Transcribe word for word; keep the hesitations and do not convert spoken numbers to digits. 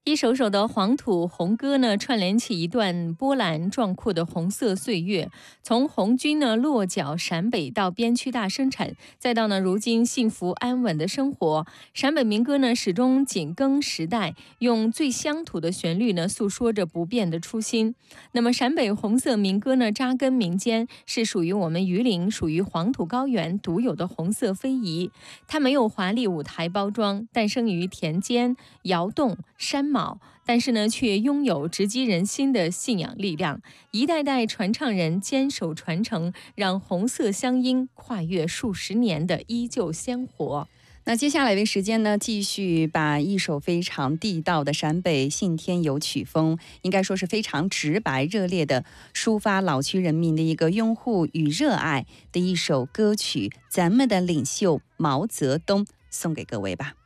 一首首的黄土红歌呢，串联起一段波澜壮阔的红色岁月。从红军呢落脚陕北到边区大生产，再到呢如今幸福安稳的生活，陕北民歌呢始终紧跟时代，用最乡土的旋律呢诉说着不变的初心。那么陕北红色民歌呢扎根民间，是属于我们榆林、属于黄土高原独有的红色非遗。它没有华丽舞台包装，诞生于田间、窑洞、山卯，但是呢，却拥有直击人心的信仰力量。一代代传唱人坚守传承，让红色乡音跨越数十年的依旧鲜活。 那接下来的时间呢，继续把一首非常地道的陕北信天游曲风，应该说是非常直白热烈的抒发老区人民的一个拥护与热爱的一首歌曲，咱们的领袖毛泽东，送给各位吧。